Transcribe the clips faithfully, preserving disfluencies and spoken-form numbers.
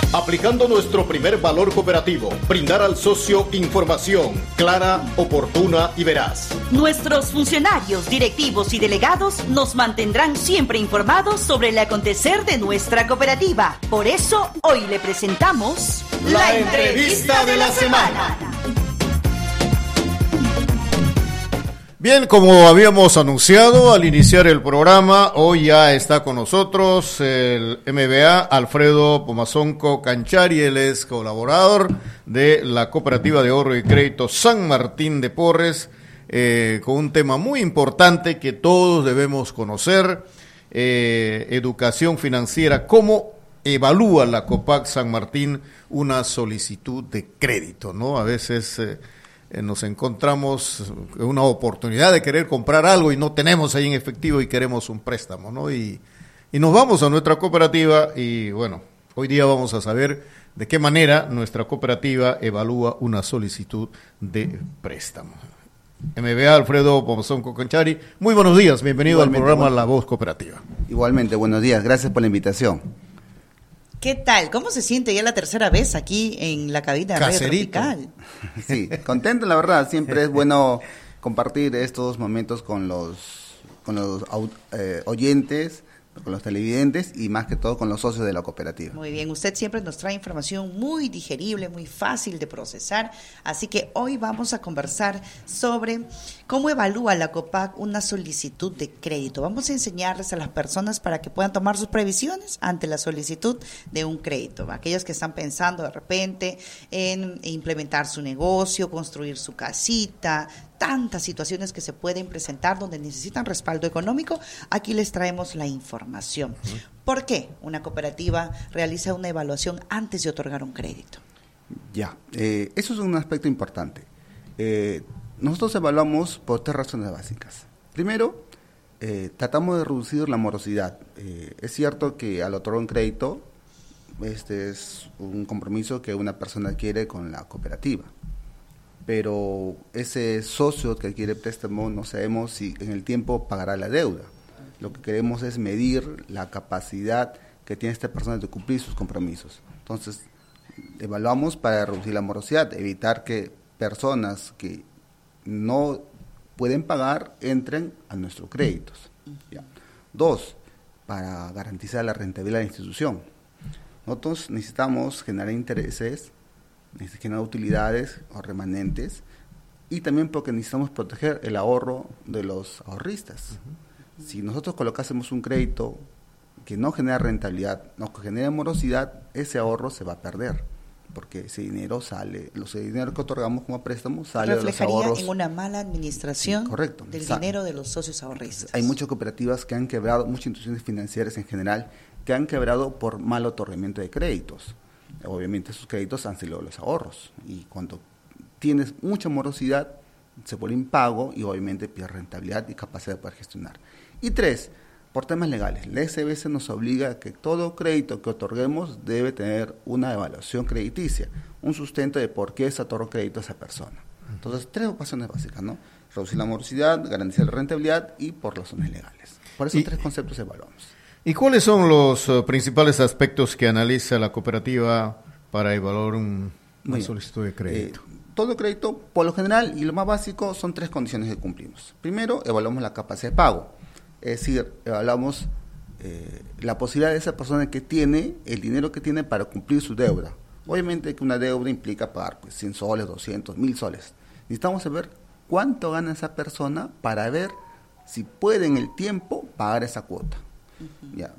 Aplicando nuestro primer valor cooperativo, brindar al socio información clara, oportuna y veraz. Nuestros funcionarios, directivos y delegados nos mantendrán siempre informados sobre el acontecer de nuestra cooperativa. Por eso, hoy le presentamos la, la entrevista de la semana. Bien, como habíamos anunciado al iniciar el programa, hoy ya está con nosotros el M B A Alfredo Pomazonco Canchari. Él es colaborador de la Cooperativa de Ahorro y Crédito San Martín de Porres, eh, con un tema muy importante que todos debemos conocer, eh, educación financiera. ¿Cómo evalúa la COPAC San Martín una solicitud de crédito, ¿no? A veces Eh, Eh, nos encontramos una oportunidad de querer comprar algo y no tenemos ahí en efectivo y queremos un préstamo, ¿no? Y, y nos vamos a nuestra cooperativa y bueno, hoy día vamos a saber de qué manera nuestra cooperativa evalúa una solicitud de préstamo. M B A Alfredo Pomazonco Canchari, muy buenos días, bienvenido Igualmente, al programa bueno. La Voz Cooperativa. Igualmente, buenos días, gracias por la invitación. ¿Qué tal? ¿Cómo se siente ya la tercera vez aquí en la cabina de Radio Tropical? Sí, contento la verdad, siempre es bueno compartir estos momentos con los con los eh, oyentes, con los televidentes y más que todo con los socios de la cooperativa. Muy bien, usted siempre nos trae información muy digerible, muy fácil de procesar, así que hoy vamos a conversar sobre cómo evalúa la COPAC una solicitud de crédito. Vamos a enseñarles a las personas para que puedan tomar sus previsiones ante la solicitud de un crédito. Aquellos que están pensando de repente en implementar su negocio, construir su casita, tantas situaciones que se pueden presentar donde necesitan respaldo económico, aquí les traemos la información. ¿Por qué una cooperativa realiza una evaluación antes de otorgar un crédito? Ya, eh, eso es un aspecto importante. Eh, nosotros evaluamos por tres razones básicas. Primero, eh, tratamos de reducir la morosidad. Eh, es cierto que al otorgar un crédito, este es un compromiso que una persona adquiere con la cooperativa, pero ese socio que adquiere préstamo no sabemos si en el tiempo pagará la deuda. Lo que queremos es medir la capacidad que tiene esta persona de cumplir sus compromisos. Entonces, evaluamos para reducir la morosidad, evitar que personas que no pueden pagar entren a nuestros créditos. ¿Ya? Dos, para garantizar la rentabilidad de la institución. Nosotros necesitamos generar intereses, necesitamos generar utilidades o remanentes, y también porque necesitamos proteger el ahorro de los ahorristas. Uh-huh. Si nosotros colocásemos un crédito que no genera rentabilidad, no que genera morosidad, ese ahorro se va a perder, porque ese dinero sale, los dinero que otorgamos como préstamo sale de los ahorros. Reflejaría en una mala administración sí, correcto, del exacto. dinero de los socios ahorristas. Hay muchas cooperativas que han quebrado, muchas instituciones financieras en general, que han quebrado por mal otorgamiento de créditos. Obviamente esos créditos han salido de los ahorros, y cuando tienes mucha morosidad se vuelve impago y obviamente pierde rentabilidad y capacidad de poder gestionar. Y tres, por temas legales, la S B C nos obliga a que todo crédito que otorguemos debe tener una evaluación crediticia, un sustento de por qué se otorgó crédito a esa persona. Entonces, tres ocasiones básicas, ¿no? Reducir la morosidad, garantizar la rentabilidad y por razones legales. Por esos y, tres conceptos evaluamos. ¿Y cuáles son los uh, principales aspectos que analiza la cooperativa para evaluar un, una solicitud de crédito? Eh, todo crédito, por lo general, y lo más básico, son tres condiciones que cumplimos. Primero, evaluamos la capacidad de pago. Es decir, evaluamos eh, la posibilidad de esa persona que tiene, el dinero que tiene para cumplir su deuda. Obviamente que una deuda implica pagar pues, cien soles, doscientos, mil soles. Necesitamos saber cuánto gana esa persona para ver si puede en el tiempo pagar esa cuota. Uh-huh. Ya.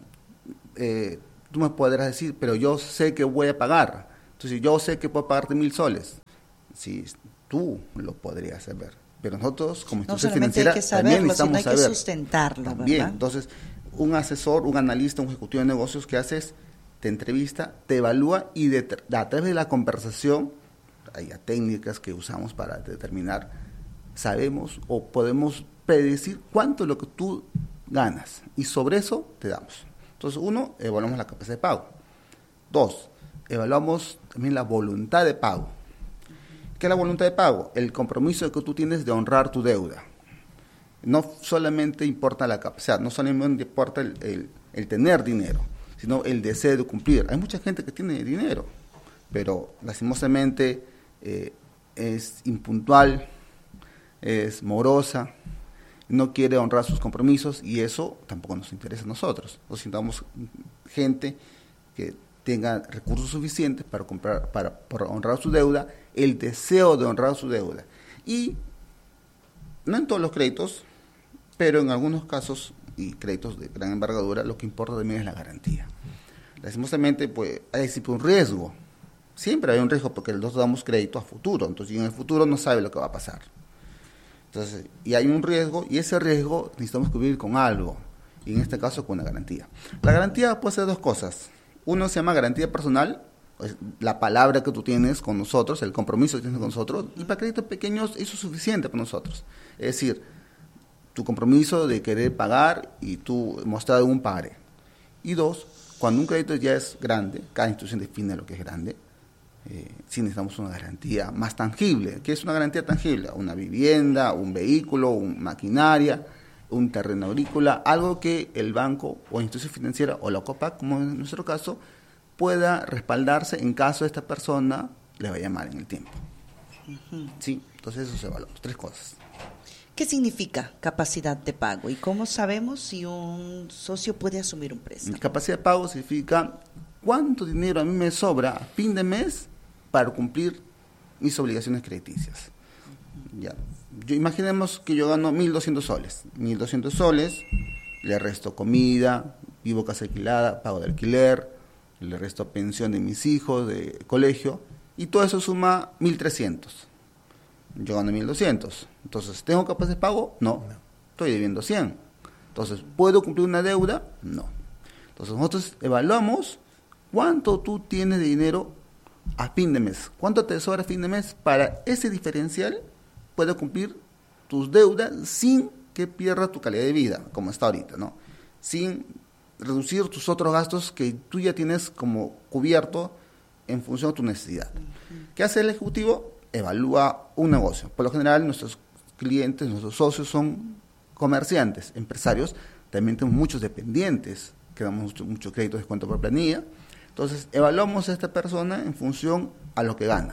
Eh, tú me podrás decir, pero yo sé que voy a pagar. Entonces, yo sé que puedo pagarte mil soles. Si tú lo podrías saber. Pero nosotros, como institución no financiera, hay que saberlo, también necesitamos hay saber. que sustentarlo, también. ¿verdad? Entonces, un asesor, un analista, un ejecutivo de negocios que haces, te entrevista, te evalúa y de, a través de la conversación, hay técnicas que usamos para determinar, sabemos o podemos predecir cuánto es lo que tú ganas y sobre eso te damos. Entonces, uno, evaluamos la capacidad de pago. Dos, evaluamos también la voluntad de pago. ¿Qué es la voluntad de pago? El compromiso que tú tienes de honrar tu deuda. No solamente importa la capacidad, no solamente importa el, el, el tener dinero, sino el deseo de cumplir. Hay mucha gente que tiene dinero, pero lastimosamente eh, es impuntual, es morosa, no quiere honrar sus compromisos, y eso tampoco nos interesa a nosotros. Necesitamos gente que tenga recursos suficientes para comprar, para, para honrar su deuda, el deseo de honrar su deuda. Y no en todos los créditos, pero en algunos casos y créditos de gran envergadura, lo que importa también es la garantía. Lastimosamente, pues, hay siempre un riesgo. Siempre hay un riesgo porque nosotros damos crédito a futuro, entonces en el futuro no sabe lo que va a pasar. Entonces, y hay un riesgo, y ese riesgo necesitamos cubrir con algo, y en este caso con una garantía. La garantía puede ser dos cosas. Uno se llama garantía personal, pues, la palabra que tú tienes con nosotros, el compromiso que tienes con nosotros, y para créditos pequeños eso es suficiente para nosotros. Es decir, tu compromiso de querer pagar y tú mostrar un pagaré. Y dos, cuando un crédito ya es grande, cada institución define lo que es grande, eh, sí necesitamos una garantía más tangible. ¿Qué es una garantía tangible? Una vivienda, un vehículo, una maquinaria, un terreno agrícola, algo que el banco o institución financiera o la COPAC, como en nuestro caso, pueda respaldarse en caso esta persona le vaya mal en el tiempo. Uh-huh. Sí, entonces eso se evalúa, tres cosas. ¿Qué significa capacidad de pago y cómo sabemos si un socio puede asumir un préstamo? Capacidad de pago significa cuánto dinero a mí me sobra a fin de mes para cumplir mis obligaciones crediticias. Uh-huh. Ya. Yo, imaginemos que yo gano mil doscientos soles. mil doscientos soles, le resto comida, vivo casa alquilada, pago de alquiler, le resto pensión de mis hijos, de colegio, y todo eso suma mil trescientos. Yo gano mil doscientos. Entonces, ¿tengo capacidad de pago? No. no. Estoy debiendo cien. Entonces, ¿puedo cumplir una deuda? No. Entonces, nosotros evaluamos cuánto tú tienes de dinero a fin de mes. ¿Cuánto te sobra a fin de mes para ese diferencial? Puedes cumplir tus deudas sin que pierdas tu calidad de vida, como está ahorita, ¿no? Sin reducir tus otros gastos que tú ya tienes como cubierto en función de tu necesidad. Uh-huh. ¿Qué hace el ejecutivo? Evalúa un negocio. Por lo general, nuestros clientes, nuestros socios son comerciantes, empresarios. También tenemos muchos dependientes, que damos muchos mucho créditos de descuento por planilla. Entonces, evaluamos a esta persona en función a lo que gana.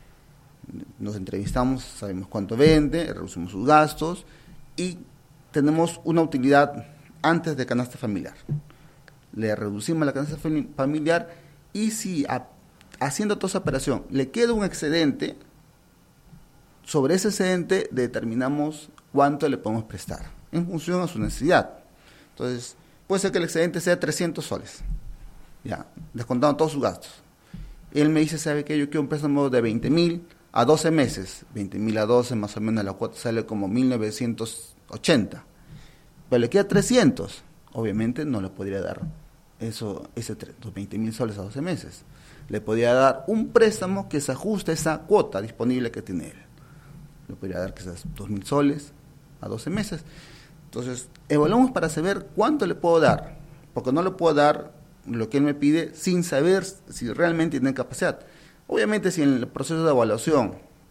Nos entrevistamos, sabemos cuánto vende, reducimos sus gastos y tenemos una utilidad antes de canasta familiar. Le reducimos la canasta familiar y si a, haciendo toda esa operación le queda un excedente, sobre ese excedente determinamos cuánto le podemos prestar en función a su necesidad. Entonces, puede ser que el excedente sea trescientos soles, ya, descontando todos sus gastos. Él me dice, ¿sabe qué? Yo quiero un préstamo de veinte mil a doce meses, veinte mil a doce, más o menos la cuota sale como mil novecientos ochenta, pero le queda trescientos, obviamente no le podría dar eso, ese veinte mil soles a doce meses, le podría dar un préstamo que se ajuste a esa cuota disponible que tiene él, le podría dar quizás dos mil soles a doce meses. Entonces, evaluamos para saber cuánto le puedo dar, porque no le puedo dar lo que él me pide sin saber si realmente tiene capacidad. Obviamente, si en el proceso de evaluación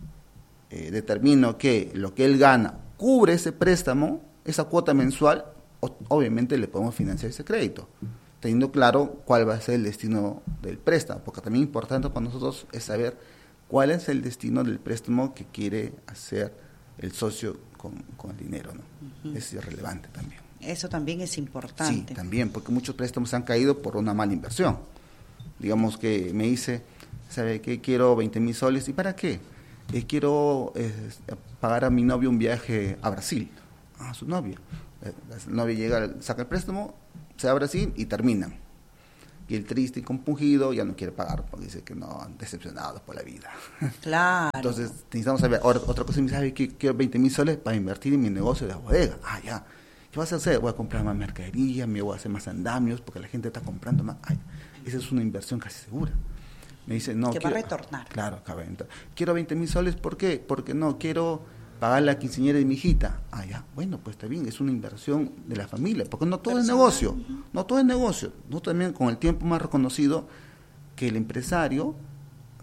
eh, determino que lo que él gana cubre ese préstamo, esa cuota mensual, o, obviamente le podemos financiar ese crédito, teniendo claro cuál va a ser el destino del préstamo, porque también importante para nosotros es saber cuál es el destino del préstamo que quiere hacer el socio con, con el dinero, ¿no? Uh-huh. Es irrelevante también. Eso también es importante. Sí, también, porque muchos préstamos han caído por una mala inversión. Digamos que me dice, ¿sabe qué? Quiero veinte mil soles, ¿y para qué? Eh, quiero eh, pagar a mi novio un viaje a Brasil, a su novio. Eh, el novio llega, saca el préstamo, se va a Brasil y terminan. Y el triste y compungido ya no quiere pagar porque dice que no, decepcionados por la vida. Claro. Entonces necesitamos saber. Ahora, otra cosa, me dice, que quiero veinte mil soles para invertir en mi negocio de la bodega. Ah, ya. ¿Qué vas a hacer? Voy a comprar más mercadería, me voy a hacer más andamios porque la gente está comprando más. Ay, esa es una inversión casi segura. Me dice, no. Que quiero, va a retornar. Claro, cabe. Quiero veinte mil soles, ¿por qué? Porque no, quiero pagar la quinceañera de mi hijita. Ah, ya, bueno, pues está bien, es una inversión de la familia, porque no todo Personal. es negocio, uh-huh. no todo es negocio. No también con el tiempo más reconocido que el empresario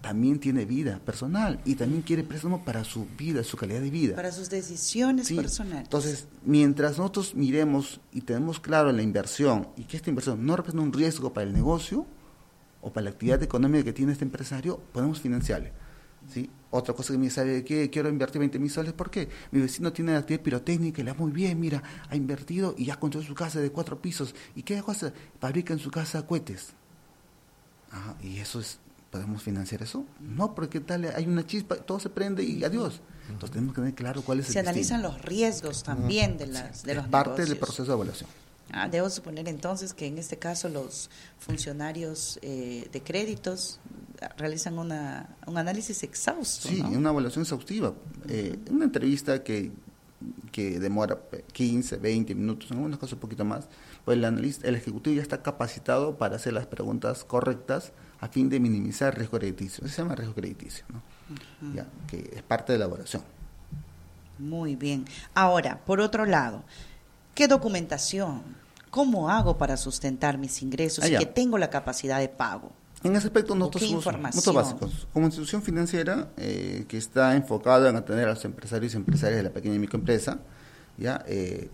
también tiene vida personal y también quiere préstamo para su vida, su calidad de vida. Para sus decisiones Sí. personales. Entonces, mientras nosotros miremos y tenemos claro la inversión y que esta inversión no representa un riesgo para el negocio o para la actividad económica que tiene este empresario, podemos financiarle. ¿Sí? Otra cosa que me sabe que quiero invertir veinte mil soles, ¿por qué? Mi vecino tiene actividad pirotécnica y le va muy bien, mira, ha invertido y ya construyó su casa de cuatro pisos. ¿Y qué cosa? Fabrica en su casa cohetes. Ah, y eso es, ¿podemos financiar eso? No, porque tal, hay una chispa, todo se prende y adiós. Entonces tenemos que tener claro cuál es el Se destino. analizan los riesgos también de, las, de los Es parte negocios. del proceso de evaluación. Ah, debo suponer entonces que en este caso los funcionarios eh, de créditos realizan una, un análisis exhausto, Sí, ¿no? una evaluación exhaustiva. Eh, una entrevista que, que demora quince, veinte minutos, en algunos casos un poquito más, pues el analista, el ejecutivo ya está capacitado para hacer las preguntas correctas a fin de minimizar el riesgo crediticio. Eso se llama riesgo crediticio, ¿no? Uh-huh. Ya, que es parte de la evaluación. Muy bien. Ahora, por otro lado, ¿qué documentación? ¿Cómo hago para sustentar mis ingresos ah, y que tengo la capacidad de pago? En ese aspecto nosotros somos nosotros básicos. Como institución financiera eh, que está enfocada en atender a los empresarios y empresarias de la pequeña y microempresa, ya eh,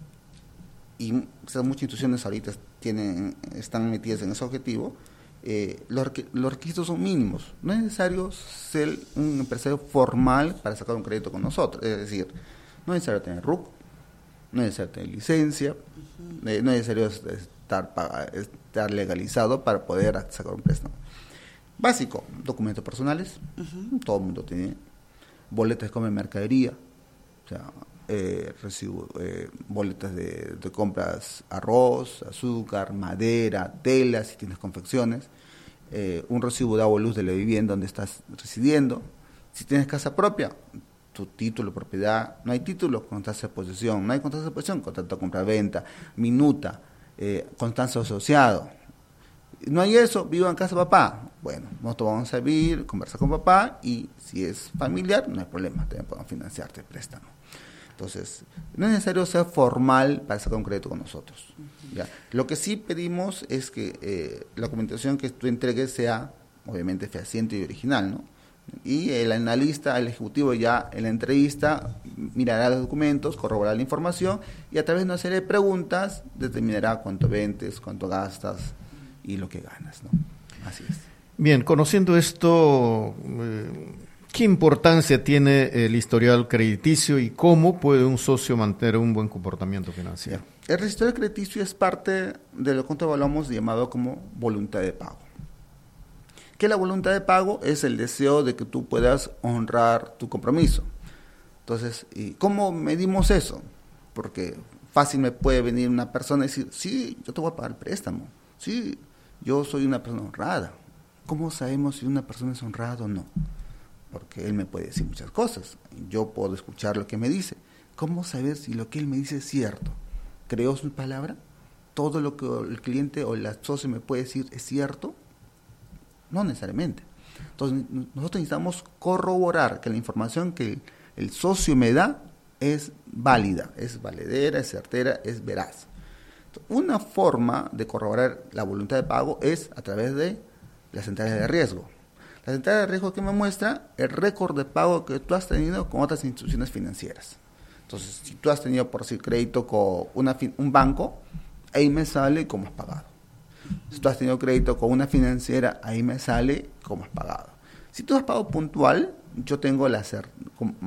y o sea, muchas instituciones ahorita tienen están metidas en ese objetivo. Eh, los, los requisitos son mínimos. No es necesario ser un empresario formal para sacar un crédito con nosotros. Es decir, no es necesario tener R U C, no es necesario tener licencia, uh-huh. eh, no es necesario estar, estar legalizado para poder sacar un préstamo. Básico, documentos personales, uh-huh. todo el mundo tiene, boletas de compra de mercadería, o sea, eh, recibo, eh, boletas de, de compras arroz, azúcar, madera, tela, si tienes confecciones, eh, un recibo de agua y luz de la vivienda donde estás residiendo, si tienes casa propia, tu título de propiedad, no hay título, constancia de posesión, no hay constancia de posesión, contrato de compra-venta, minuta, eh, constancia asociado. No hay eso, vivo en casa de papá. Bueno, nosotros vamos a vivir, conversar con papá y si es familiar, no hay problema, también podemos financiarte el préstamo. Entonces, no es necesario ser formal para sacar un crédito con nosotros. Uh-huh. ¿Ya? Lo que sí pedimos es que eh, la documentación que tú entregues sea, obviamente, fehaciente y original, ¿no? Y el analista, el ejecutivo ya en la entrevista mirará los documentos, corroborará la información y a través de una serie de preguntas determinará cuánto vendes, cuánto gastas y lo que ganas, ¿no? Así es. Bien, conociendo esto, eh, ¿qué importancia tiene el historial crediticio y cómo puede un socio mantener un buen comportamiento financiero? El historial crediticio es parte de lo que nosotros hablamos llamado como voluntad de pago. Que la voluntad de pago es el deseo de que tú puedas honrar tu compromiso. Entonces, ¿y cómo medimos eso? Porque fácil me puede venir una persona y decir, sí, yo te voy a pagar el préstamo, sí, yo soy una persona honrada. ¿Cómo sabemos si una persona es honrada o no? Porque él me puede decir muchas cosas, yo puedo escuchar lo que me dice. ¿Cómo saber si lo que él me dice es cierto? ¿Creo su palabra? ¿Todo lo que el cliente o el socio me puede decir es cierto? No necesariamente. Entonces, nosotros necesitamos corroborar que la información que el, el socio me da es válida, es valedera, es certera, es veraz. Entonces, una forma de corroborar la voluntad de pago es a través de las centrales de riesgo. La central de riesgo que me muestra el récord de pago que tú has tenido con otras instituciones financieras. Entonces, si tú has tenido, por decir, crédito con una, un banco, ahí me sale cómo has pagado. Si tú has tenido crédito con una financiera, ahí me sale cómo has pagado. Si tú has pagado puntual, yo tengo la certeza,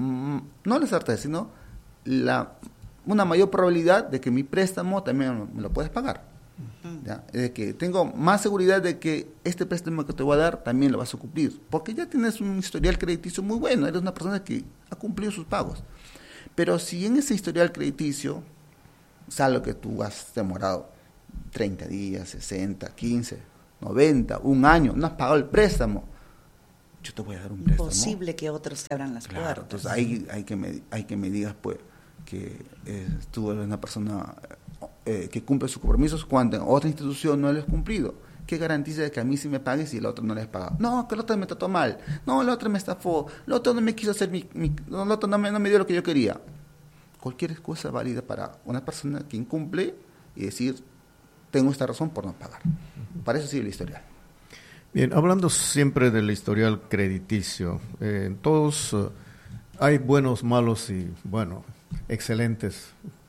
no la certeza, sino la, una mayor probabilidad de que mi préstamo también me lo puedes pagar. Uh-huh. ¿Ya? Es de que tengo más seguridad de que este préstamo que te voy a dar también lo vas a cumplir, porque ya tienes un historial crediticio muy bueno, eres una persona que ha cumplido sus pagos. Pero si en ese historial crediticio sale que tú has demorado treinta días, sesenta, quince, noventa, un año, no has pagado el préstamo, yo te voy a dar un préstamo. Imposible que otros te abran las claro, puertas. Entonces hay, hay, que me, hay que me digas pues que eh, tú eres una persona eh, que cumple sus compromisos cuando en otra institución no lo has cumplido. ¿Qué garantiza de que a mí sí me pagues y el otro no le has pagado? No, que el otro me trató mal, no, el otro me estafó, el otro no me quiso hacer mi, mi el otro no me, no me dio lo que yo quería. Cualquier excusa válida para una persona que incumple y decir tengo esta razón por no pagar. Para eso sirve el historial. Bien, hablando siempre del historial crediticio, eh, en todos uh, hay buenos, malos y, bueno, excelentes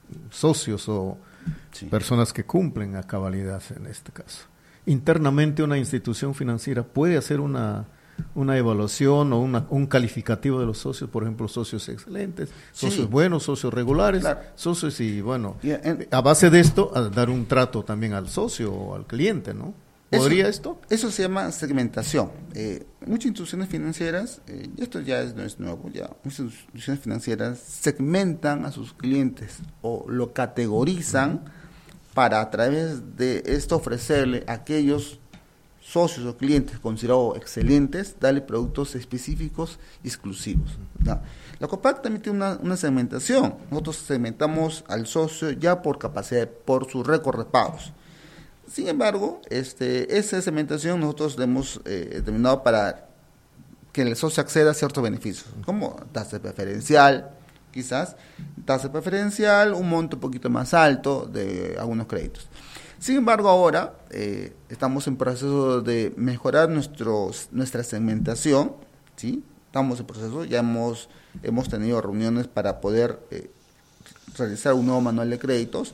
socios o sí. personas que cumplen a cabalidad en este caso. Internamente una institución financiera puede hacer una, una evaluación o una, un calificativo de los socios, por ejemplo, socios excelentes, socios sí. buenos, socios regulares, claro. socios y, bueno, y en, a base de esto, a dar un trato también al socio o al cliente, ¿no? ¿Podría eso, esto? Eso se llama segmentación. Eh, muchas instituciones financieras, eh, y esto ya es, no es nuevo, ya muchas instituciones financieras segmentan a sus clientes o lo categorizan uh-huh. para a través de esto ofrecerle a aquellos socios o clientes considerados excelentes, darle productos específicos y exclusivos. ¿No? La COPAC también tiene una, una segmentación. Nosotros segmentamos al socio ya por capacidad, por su récord de pagos. Sin embargo, este, esa segmentación nosotros la hemos eh, determinado para que el socio acceda a ciertos beneficios, como tasa preferencial, quizás, tasa preferencial, un monto un poquito más alto de algunos créditos. Sin embargo, ahora eh, estamos en proceso de mejorar nuestros, nuestra segmentación, ¿sí? Estamos en proceso, ya hemos, hemos tenido reuniones para poder eh, realizar un nuevo manual de créditos,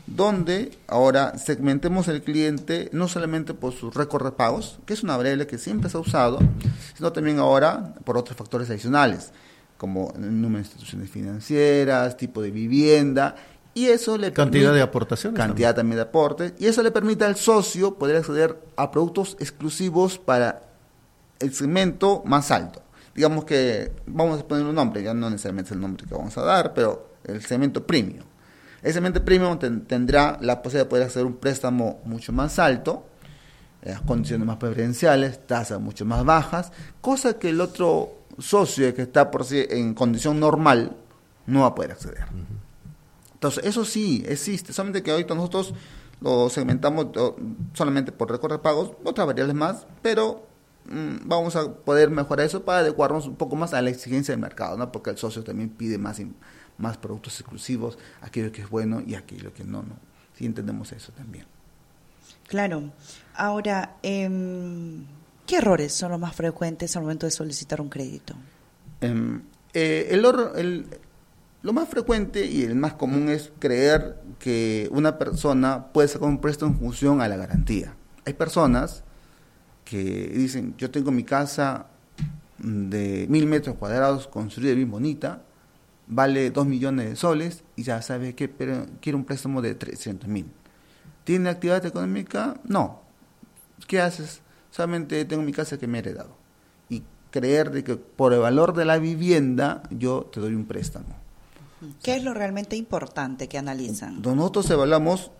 donde ahora segmentemos el cliente no solamente por su récord de pagos, que es una variable que siempre se ha usado, sino también ahora por otros factores adicionales, como el número de instituciones financieras, tipo de vivienda, y eso le cantidad permite, de aportaciones. Cantidad también. también de aportes, y eso le permite al socio poder acceder a productos exclusivos para el segmento más alto. Digamos que, vamos a poner un nombre, ya no necesariamente es el nombre que vamos a dar, pero el segmento premium. El segmento premium ten, tendrá la posibilidad de poder hacer un préstamo mucho más alto, eh, condiciones más preferenciales, tasas mucho más bajas, cosa que el otro socio que está por sí en condición normal no va a poder acceder. Uh-huh. Entonces, eso sí existe, solamente que ahorita nosotros lo segmentamos solamente por récord de pagos, otras variables más, pero mmm, vamos a poder mejorar eso para adecuarnos un poco más a la exigencia del mercado, ¿no? Porque el socio también pide más más productos exclusivos, aquello que es bueno y aquello que no, no. Sí entendemos eso también. Claro. Ahora, eh, ¿qué errores son los más frecuentes al momento de solicitar un crédito? Eh, eh, el, el, lo más frecuente y el más común es creer que una persona puede sacar un préstamo en función a la garantía. Hay personas que dicen, yo tengo mi casa de mil metros cuadrados construida bien bonita, vale dos millones de soles y ya sabe que pero quiere un préstamo de trescientos mil. ¿Tiene actividad económica? No. ¿Qué haces? Solamente tengo mi casa que me he heredado. Y creer de que por el valor de la vivienda yo te doy un préstamo. ¿Qué es lo realmente importante que analizan? Nosotros evaluamos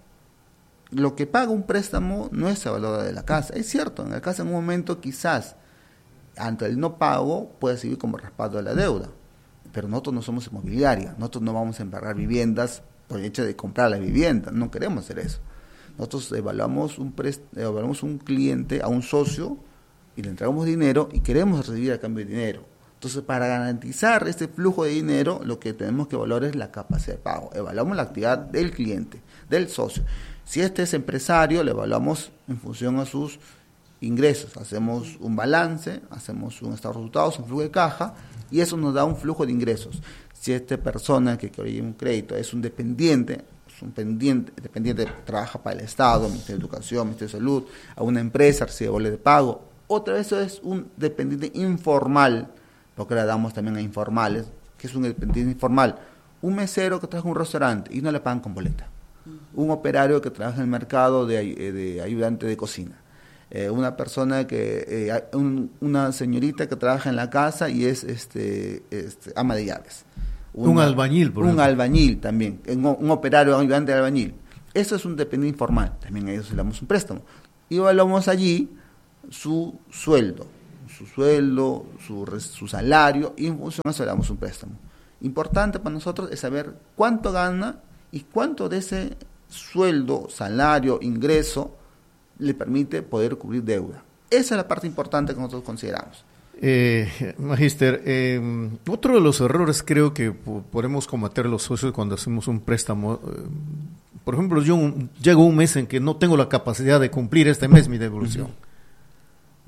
lo que paga un préstamo, no es el valor de la casa. Es cierto, en la casa en un momento quizás ante el no pago puede servir como respaldo de la deuda. Pero nosotros no somos inmobiliaria, nosotros no vamos a embargar viviendas por el hecho de comprar la vivienda, no queremos hacer eso. Nosotros evaluamos un, prest- evaluamos un cliente, a un socio, y le entregamos dinero y queremos recibir a cambio de dinero. Entonces, para garantizar este flujo de dinero, lo que tenemos que evaluar es la capacidad de pago. Evaluamos la actividad del cliente, del socio. Si este es empresario, le evaluamos en función a sus ingresos. Hacemos un balance, hacemos un estado de resultados, un flujo de caja, y eso nos da un flujo de ingresos. Si esta persona que quiere un crédito es un dependiente, es un pendiente, dependiente trabaja para el Estado, Ministerio de Educación, Ministerio de Salud, a una empresa, recibe boleto de pago. Otra vez eso es un dependiente informal, porque le damos también a informales, que es un dependiente informal. Un mesero que trabaja en un restaurante y no le pagan con boleta. Un operario que trabaja en el mercado de, de ayudante de cocina. Eh, una persona que, eh, un, una señorita que trabaja en la casa y es este, este ama de llaves. Una, un albañil, por Un ejemplo. albañil también, un, un operario ayudante de albañil. Eso es un dependiente informal, también a ellos le damos un préstamo. Y evaluamos allí su sueldo, su sueldo, su, su salario, y en función de eso le damos un préstamo. Importante para nosotros es saber cuánto gana y cuánto de ese sueldo, salario, ingreso, le permite poder cubrir deuda. Esa es la parte importante que nosotros consideramos. Eh, Magíster, eh, otro de los errores creo que po- podemos cometer los socios cuando hacemos un préstamo, eh, por ejemplo, yo un, llego un mes en que no tengo la capacidad de cumplir este mes mi devolución. Uh-huh.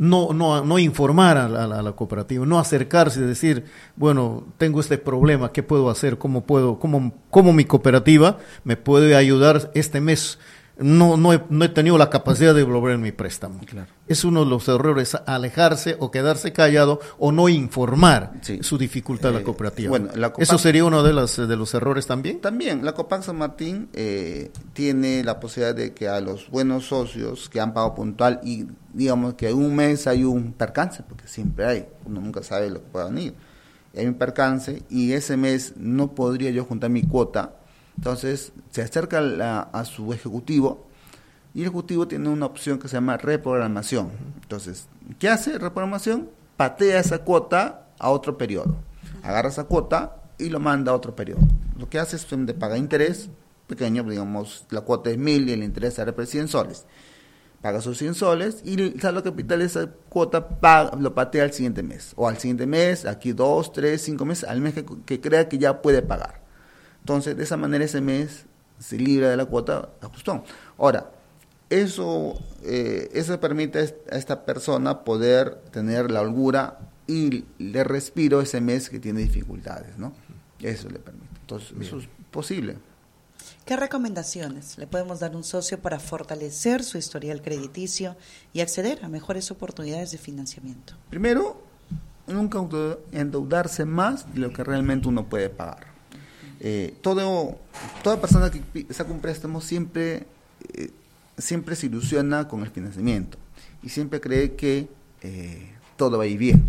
no, no, no informar a la, a la cooperativa, no acercarse y decir, bueno, tengo este problema, ¿qué puedo hacer? ¿Cómo puedo, cómo, cómo mi cooperativa me puede ayudar este mes? No, no, he, no he tenido la capacidad de devolver mi préstamo. Claro. Es uno de los errores, alejarse o quedarse callado o no informar sí. su dificultad a la cooperativa. Eh, bueno, la Copac, ¿eso sería uno de los, de los errores también? También, la Copac San Martín eh, tiene la posibilidad de que a los buenos socios que han pagado puntual y digamos que un mes hay un percance, porque siempre hay, uno nunca sabe lo que pueda venir, hay un percance y ese mes no podría yo juntar mi cuota. Entonces se acerca a, la, a su ejecutivo y el ejecutivo tiene una opción que se llama reprogramación. Entonces, ¿qué hace reprogramación? Patea esa cuota a otro periodo. Agarra esa cuota y lo manda a otro periodo. Lo que hace es de pagar interés pequeño, digamos, la cuota es mil y el interés será de cien soles. Paga sus cien soles y el saldo capital de esa cuota paga, lo patea al siguiente mes. O al siguiente mes, aquí dos, tres, cinco meses, al mes que, que crea que ya puede pagar. Entonces, de esa manera ese mes se libra de la cuota de ajustón. Ahora, eso, eh, eso permite a esta persona poder tener la holgura y le respiro ese mes que tiene dificultades, ¿no? Eso le permite. Entonces, bien. Eso es posible. ¿Qué recomendaciones le podemos dar a un socio para fortalecer su historial crediticio y acceder a mejores oportunidades de financiamiento? Primero, nunca endeudarse más de lo que realmente uno puede pagar. Eh, todo, toda persona que saca un préstamo siempre, eh, siempre se ilusiona con el financiamiento y siempre cree que eh, todo va a ir bien.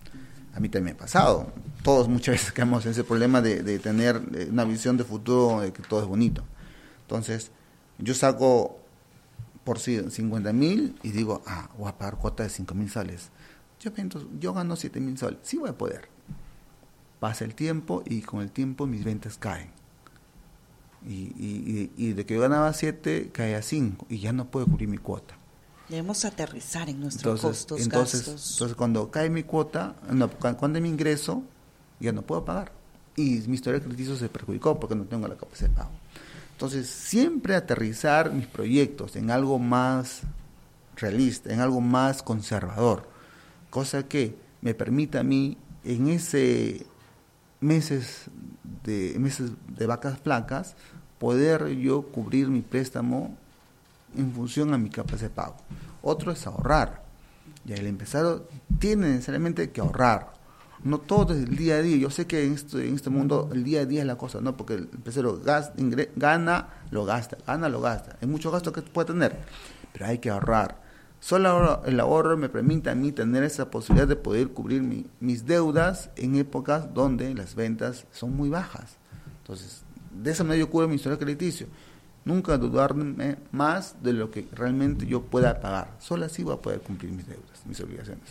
A mí también me ha pasado. Todos muchas veces caemos en ese problema de, de tener una visión de futuro de que todo es bonito. Entonces, yo saco por cincuenta mil y digo, ah, voy a pagar cuota de cinco mil soles. Yo, yo gano siete mil soles. Sí voy a poder. Pasa el tiempo y con el tiempo mis ventas caen. Y, y, y de que yo ganaba siete, cae a cinco y ya no puedo cubrir mi cuota. Debemos aterrizar en nuestros entonces, costos, entonces, gastos. Entonces, cuando cae mi cuota, no, cuando mi ingreso, ya no puedo pagar. Y mi historial crediticio se perjudicó porque no tengo la capacidad de pago. Entonces, siempre aterrizar mis proyectos en algo más realista, en algo más conservador. Cosa que me permita a mí, en ese meses de meses de vacas flacas, poder yo cubrir mi préstamo en función a mi capacidad de pago. Otro es ahorrar. Y el empresario tiene necesariamente que ahorrar. No todo es el día a día. Yo sé que en este, en este mundo el día a día es la cosa, ¿no? Porque el empresario gasta, ingre, gana, lo gasta, gana, lo gasta. Hay muchos gastos que puede tener, pero hay que ahorrar. Solo el ahorro me permite a mí tener esa posibilidad de poder cubrir mi, mis deudas en épocas donde las ventas son muy bajas. Entonces, de esa manera yo cubro mi historial crediticio. Nunca dudarme más de lo que realmente yo pueda pagar. Solo así voy a poder cumplir mis deudas, mis obligaciones.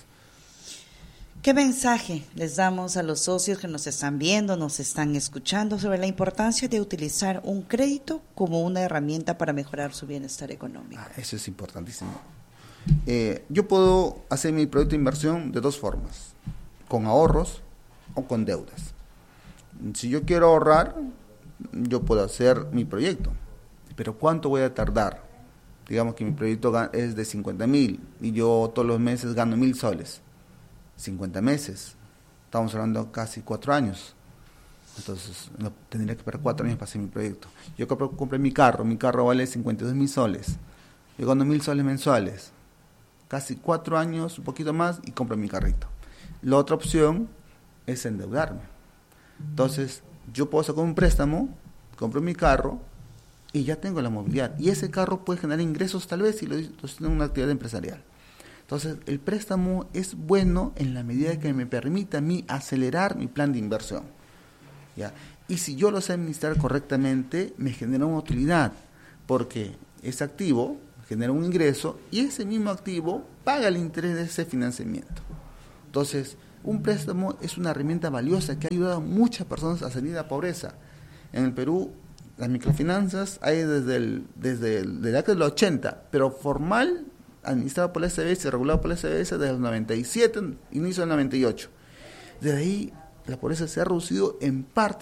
¿Qué mensaje les damos a los socios que nos están viendo, nos están escuchando sobre la importancia de utilizar un crédito como una herramienta para mejorar su bienestar económico? Ah, eso es importantísimo. Eh, yo puedo hacer mi proyecto de inversión de dos formas, con ahorros o con deudas. Si yo quiero ahorrar, yo puedo hacer mi proyecto, pero ¿cuánto voy a tardar? Digamos que mi proyecto es de cincuenta mil y yo todos los meses gano mil soles. cincuenta meses, estamos hablando casi cuatro años. Entonces, no, tendría que esperar cuatro años para hacer mi proyecto. Yo compré, compré mi carro, mi carro vale cincuenta y dos mil soles. Yo gano mil soles mensuales. Casi cuatro años, un poquito más, y compro mi carrito. La otra opción es endeudarme. Entonces, yo puedo sacar un préstamo, compro mi carro, y ya tengo la movilidad. Y ese carro puede generar ingresos tal vez si lo tengo en una actividad empresarial. Entonces, el préstamo es bueno en la medida que me permita a mí acelerar mi plan de inversión. ¿Ya? Y si yo lo sé administrar correctamente, me genera una utilidad, porque ese activo genera un ingreso y ese mismo activo paga el interés de ese financiamiento. Entonces, un préstamo es una herramienta valiosa que ha ayudado a muchas personas a salir de la pobreza. En el Perú, las microfinanzas hay desde el, desde el, desde la década de los ochenta, pero formal, administrado por la S B S, regulado por la S B S desde el noventa y siete, inicio del noventa y ocho. Desde ahí, la pobreza se ha reducido en parte